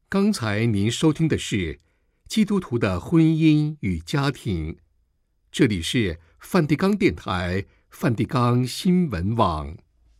刚才您收听的是基督徒的婚姻与家庭，这里是梵蒂冈电台、梵蒂冈新闻网。